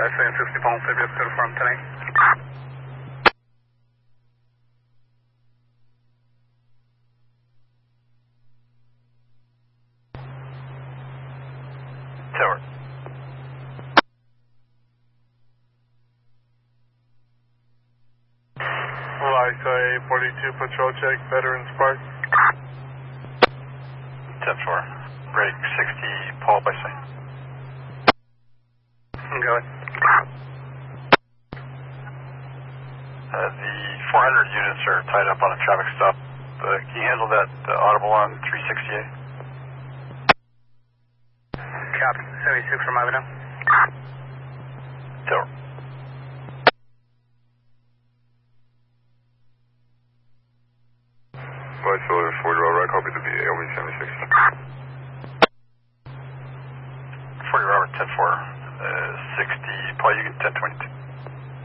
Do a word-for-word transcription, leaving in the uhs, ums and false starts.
seven sixty Palm Fibia, clear from tonight. Tower. Liza forty-two patrol check, Veterans Park. ten four. Break sixty, Paul by sight. Go ahead. Uh, the four hundred units are tied up on a traffic stop. Uh, can you handle that uh, audible on three sixty-eight? Copy. seventy-six from Avenue. Tower. Light Solar forty Robert, copy to be L V seventy-six. forty Robert, ten four. Uh, sixty, Paul, you can ten twenty-two.